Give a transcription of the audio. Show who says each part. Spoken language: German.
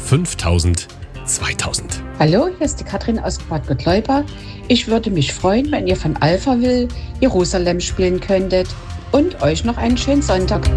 Speaker 1: 5000, 2000.
Speaker 2: Hallo, hier ist die Katrin aus Bad Gottleuba. Ich würde mich freuen, wenn ihr von Alphaville Jerusalem spielen könntet. Und euch noch einen schönen Sonntag.